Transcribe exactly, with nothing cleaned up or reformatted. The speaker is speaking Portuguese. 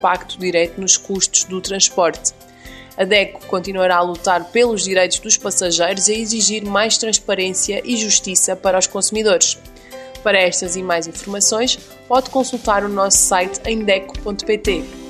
impacto direto nos custos do transporte. A DECO continuará a lutar pelos direitos dos passageiros e a exigir mais transparência e justiça para os consumidores. Para estas e mais informações, pode consultar o nosso site em deco ponto pt.